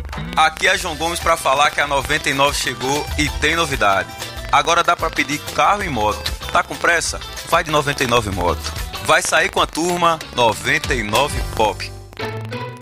Aqui é João Gomes para falar que a 99 chegou e tem novidade. Agora dá para pedir carro e moto. Tá com pressa? Vai de 99 Moto. Vai sair com a turma 99 Pop.